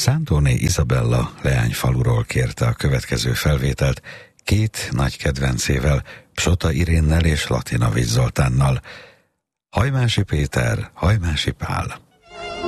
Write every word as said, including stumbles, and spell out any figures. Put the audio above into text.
Szántóné Izabella leányfaluról kérte a következő felvételt két nagy kedvencével, Psota Irénnel és Latinovics Zoltánnal. Hajmási Péter, Hajmási Pál.